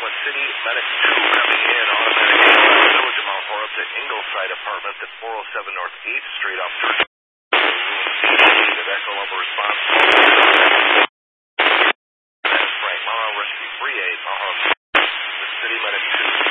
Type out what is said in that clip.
Oklahoma City Medic 2 coming in. Automatic ambulance, Village of Mount Horeb to Ingleside Apartment at 407 North 8th Street. Officer the Echo Lumber response. That's Frank Morrow, Rescue 38, the City Medic 2.